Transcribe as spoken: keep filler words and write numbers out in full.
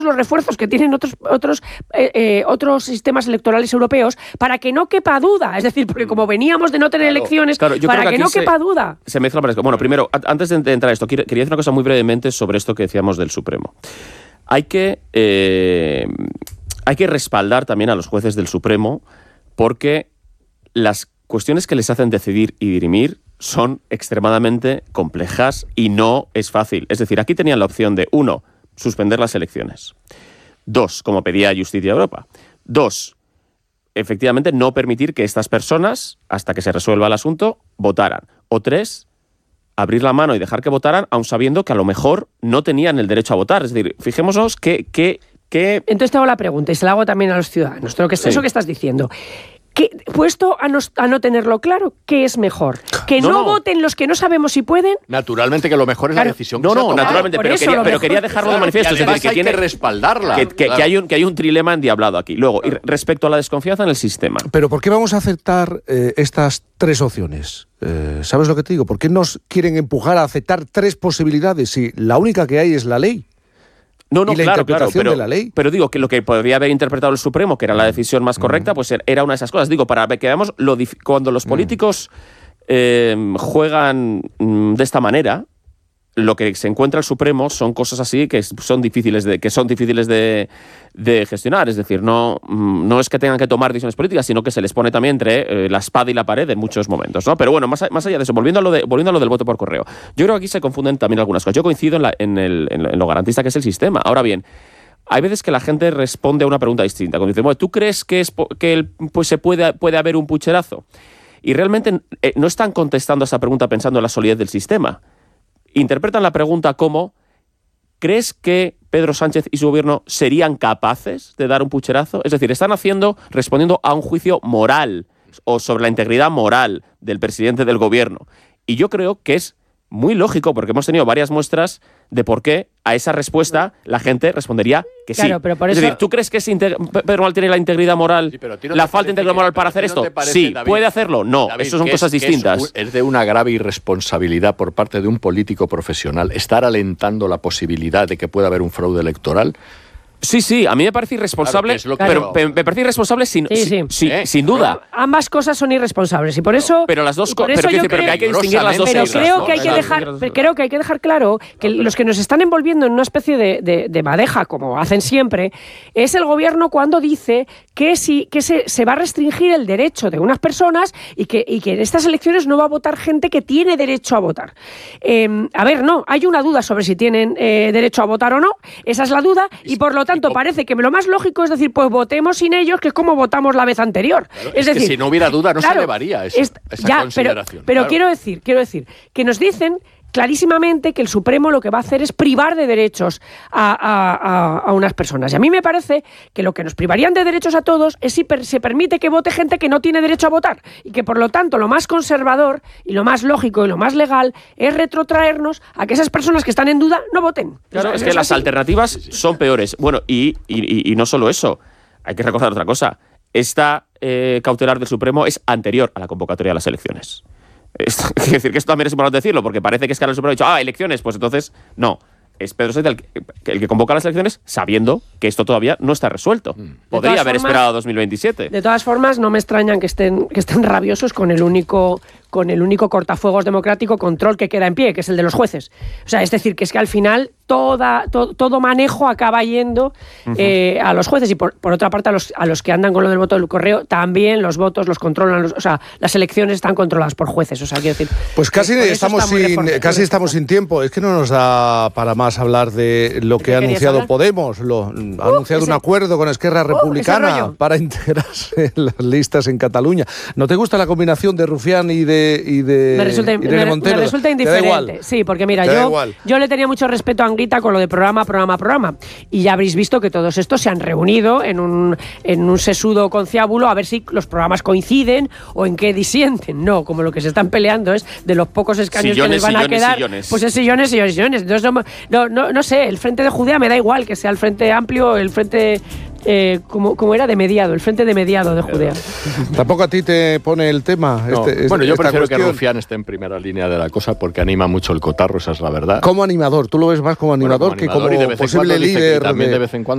los refuerzos que tienen otros otros eh, eh, otros sistemas electorales europeos para que no quepa duda, es decir, porque como veníamos de no tener claro, elecciones, claro, para que, que no se, quepa duda. Se mezcla varias cosas. Bueno, primero, antes de entrar a esto, quería decir una cosa muy brevemente sobre esto que decíamos del Supremo. Hay que eh, hay que respaldar también a los jueces del Supremo porque las cuestiones que les hacen decidir y dirimir son extremadamente complejas y no es fácil. Es decir, aquí tenían la opción de, uno, suspender las elecciones. Dos, como pedía Justicia Europa. Dos, efectivamente no permitir que estas personas, hasta que se resuelva el asunto, votaran. O tres, abrir la mano y dejar que votaran, aun sabiendo que a lo mejor no tenían el derecho a votar. Es decir, fijémonos que... que, que... Entonces te hago la pregunta y se la hago también a los ciudadanos. Lo que es sí. Eso que estás diciendo. ¿Qué, puesto a no, a no tenerlo claro, ¿qué es mejor? ¿Que no, no, no voten los que no sabemos si pueden? Naturalmente que lo mejor es claro. la decisión que No, se no, toma. naturalmente, claro, pero, eso, quería, pero mejor, quería dejarlo claro, de manifiesto. Y además es decir, que, hay tiene, que respaldarla. Que, que, claro. que, hay un, que hay un trilema endiablado aquí. Luego, claro. y respecto a la desconfianza en el sistema. Pero ¿por qué vamos a aceptar eh, estas tres opciones? Eh, ¿Sabes lo que te digo? ¿Por qué nos quieren empujar a aceptar tres posibilidades si la única que hay es la ley? No, no, y la claro, interpretación claro, pero, de la ley. pero digo que lo que podría haber interpretado el Supremo, que era la decisión más correcta, pues era una de esas cosas. Digo, para que veamos lo dif- cuando los políticos eh, juegan mm, de esta manera, lo que se encuentra el Supremo son cosas así que son difíciles de, que son difíciles de, de gestionar. Es decir, no, no es que tengan que tomar decisiones políticas, sino que se les pone también entre eh, la espada y la pared en muchos momentos, ¿no? Pero bueno, más, más allá de eso, volviendo a, lo de, volviendo a lo del voto por correo, yo creo que aquí se confunden también algunas cosas. Yo coincido en, la, en, el, en lo garantista que es el sistema. Ahora bien, hay veces que la gente responde a una pregunta distinta. Cuando dice, bueno, ¿tú crees que, es, que el, pues se puede, puede haber un pucherazo? Y realmente eh, no están contestando a esa pregunta pensando en la solidez del sistema. Interpretan la pregunta como, ¿crees que Pedro Sánchez y su gobierno serían capaces de dar un pucherazo? Es decir, están haciendo, respondiendo a un juicio moral o sobre la integridad moral del presidente del gobierno. Y yo creo que es muy lógico, porque hemos tenido varias muestras de por qué a esa respuesta la gente respondería que sí. Claro, pero por es eso... decir, ¿tú crees que es integ- Pedro Mal tiene la integridad moral, sí, no la falta de integridad moral que, para hacer no esto? parece, Sí. David, ¿Puede hacerlo? No. David, Eso son es, cosas distintas. Es, es de una grave irresponsabilidad por parte de un político profesional estar alentando la posibilidad de que pueda haber un fraude electoral. Sí, sí, a mí me parece irresponsable, claro, que pero pero, me parece irresponsable sin, sí, sí. sin, ¿Eh? sin duda. Pero ambas cosas son irresponsables y por eso... Pero las dos cosas. pero, pero que hay que distinguir las dos Pero cosas. creo ¿no? que hay que Claro, dejar, claro, claro. creo que hay que dejar claro que los que nos están envolviendo en una especie de, de, de madeja, como hacen siempre, es el gobierno cuando dice que sí, que se, se va a restringir el derecho de unas personas y que, y que en estas elecciones no va a votar gente que tiene derecho a votar. Eh, a ver, no, hay una duda sobre si tienen eh, derecho a votar o no. Esa es la duda y por lo tanto parece que me lo más lógico es decir, pues votemos sin ellos, que es como votamos la vez anterior. Claro, es, es decir, que si no hubiera duda no claro, se elevaría esa, es, esa ya, consideración. Pero, pero claro. quiero decir, quiero decir, que nos dicen clarísimamente que el Supremo lo que va a hacer es privar de derechos a, a, a, a unas personas. Y a mí me parece que lo que nos privarían de derechos a todos es si per, se permite que vote gente que no tiene derecho a votar. Y que, por lo tanto, lo más conservador y lo más lógico y lo más legal es retrotraernos a que esas personas que están en duda no voten. Claro, o sea, es que es las así. alternativas son peores. Bueno, y, y, y no solo eso. Hay que recordar otra cosa. Esta eh, cautelar del Supremo es anterior a la convocatoria de las elecciones. Es decir, que esto también es importante decirlo, porque parece que es que ahora el Supremo ha dicho, ah, elecciones, pues entonces, no. Es Pedro Sánchez el que, el que convoca las elecciones sabiendo que esto todavía no está resuelto. Mm. Podría haber formas, esperado a dos mil veintisiete. De todas formas, no me extrañan que estén, que estén rabiosos con el único... con el único cortafuegos democrático control que queda en pie, que es el de los jueces. O sea, es decir, que es que al final toda, to, todo manejo acaba yendo uh-huh. eh, a los jueces y por, por otra parte a los, a los que andan con lo del voto del correo, también los votos los controlan, los, o sea, las elecciones están controladas por jueces. O sea, quiero decir... Pues casi, estamos sin, casi estamos sin tiempo. Es que no nos da para más hablar de lo que ha anunciado hablar? Podemos. Lo, uh, ha anunciado ese, un acuerdo con Esquerra Republicana uh, para integrarse en las listas en Cataluña. ¿No te gusta la combinación de Rufián y de y de me resulta, Irene me, Montero? me resulta indiferente. Sí, porque mira, yo, yo le tenía mucho respeto a Anguita con lo de programa, programa, programa. Y ya habréis visto que todos estos se han reunido en un, en un sesudo conciliábulo a ver si los programas coinciden o en qué disienten. No, como lo que se están peleando es de los pocos escaños sillones, que les van sillones, a quedar. Sillones. Pues es sillones, sillones, sillones. Entonces, no, no, no, no sé, el Frente de Judea me da igual que sea el Frente Amplio, el Frente... Eh, como, como era de mediado, el Frente de Mediado de Judea. ¿Tampoco a ti te pone el tema? No. Este, bueno, yo prefiero cuestión. que Rufián esté en primera línea de la cosa porque anima mucho el cotarro, esa es la verdad. Como animador, tú lo ves más como animador, bueno, como animador que como posible líder. También de... de vez en cuando